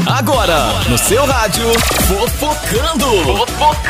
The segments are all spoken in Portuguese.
Agora, no seu rádio, Fofocando.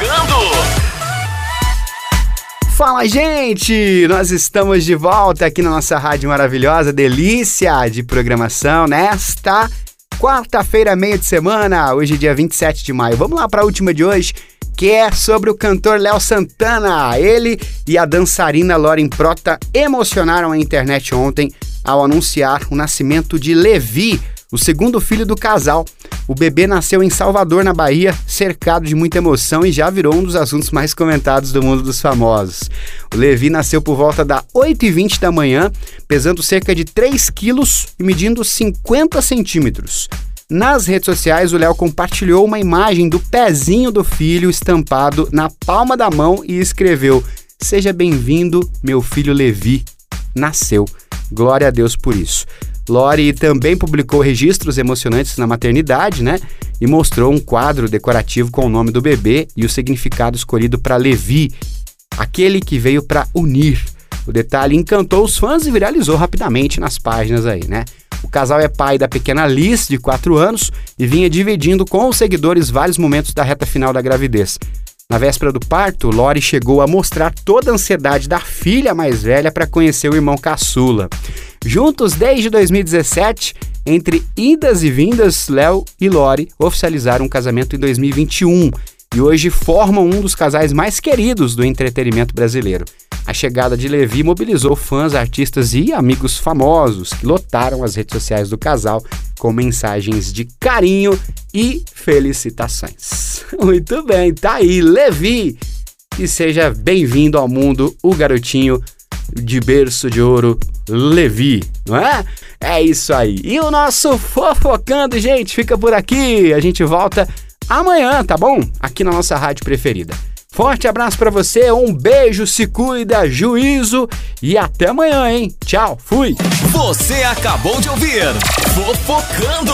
Fala, gente! Nós estamos de volta aqui na nossa rádio maravilhosa, delícia de programação, nesta quarta-feira, meio de semana, hoje dia 27 de maio. Vamos lá para a última de hoje, que é sobre o cantor Léo Santana. Ele e a dançarina Loren Prota emocionaram a internet ontem ao anunciar o nascimento de Levi, o segundo filho do casal. O bebê nasceu em Salvador, na Bahia, cercado de muita emoção e já virou um dos assuntos mais comentados do mundo dos famosos. O Levi nasceu por volta das 8h20 da manhã, pesando cerca de 3 quilos e medindo 50 centímetros. Nas redes sociais, o Léo compartilhou uma imagem do pezinho do filho estampado na palma da mão e escreveu: "Seja bem-vindo, meu filho Levi. Nasceu. Glória a Deus por isso." Lori também publicou registros emocionantes na maternidade, e mostrou um quadro decorativo com o nome do bebê e o significado escolhido para Levi, aquele que veio para unir. O detalhe encantou os fãs e viralizou rapidamente nas páginas aí, O casal é pai da pequena Liz, de 4 anos, e vinha dividindo com os seguidores vários momentos da reta final da gravidez. Na véspera do parto, Lori chegou a mostrar toda a ansiedade da filha mais velha para conhecer o irmão caçula. Juntos desde 2017, entre idas e vindas, Léo e Lori oficializaram um casamento em 2021 e hoje formam um dos casais mais queridos do entretenimento brasileiro. A chegada de Levi mobilizou fãs, artistas e amigos famosos que lotaram as redes sociais do casal com mensagens de carinho e felicitações. Muito bem, tá aí, Levi! E seja bem-vindo ao mundo, o garotinho de berço de ouro, Levi, não é? É isso aí. E o nosso Fofocando, gente, fica por aqui. A gente volta amanhã, tá bom? Aqui na nossa rádio preferida. Forte abraço pra você, um beijo, se cuida, juízo e até amanhã, hein? Tchau, fui! Você acabou de ouvir Fofocando.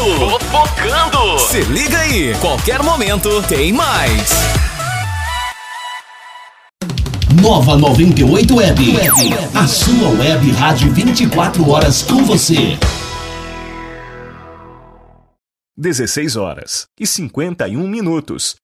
Se liga aí, qualquer momento tem mais. Nova 98 Web. A sua web rádio 24 horas com você. 16h51.